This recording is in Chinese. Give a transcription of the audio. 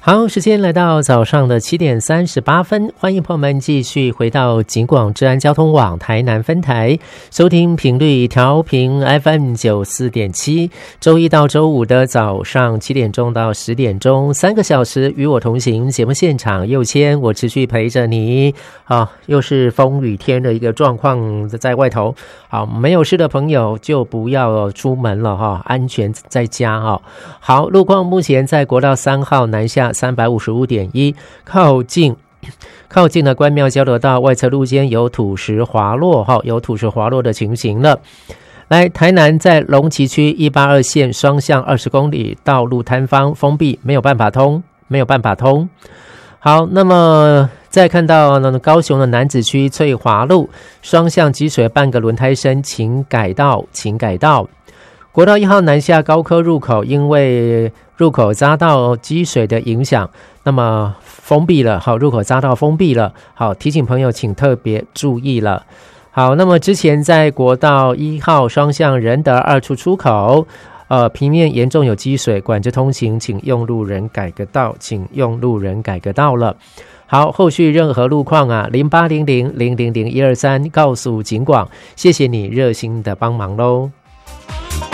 好，时间来到早上的7:38，欢迎朋友们继续回到警广治安交通网台南分台，收听频率调频 FM94.7，周一到周五的早上7点钟到10点钟，3个小时与我同行。节目现场右谦，我持续陪着你。好，又是风雨天的一个状况，在外头。好，没有事的朋友就不要出门了哈，安全在家哈。好，路况目前在国道3号南下355.1，靠近的关庙交流道外侧路肩有土石滑落哈，有土石滑落的情形了。来，台南在龙崎区182线双向20公里道路摊方封闭，没有办法通。好，那么再看到高雄的楠梓区翠华路双向积水半个轮胎深，请改道。国道1号南下高科入口，因为入口匝道积水的影响，那么封闭了。好，入口匝道封闭了。好，提醒朋友请特别注意了。好，那么之前在国道1号双向仁德2处出口，平面严重有积水，管制通行，请用路人改个道了。好，后续任何路况啊，0800000123告诉警广，谢谢你热心的帮忙咯。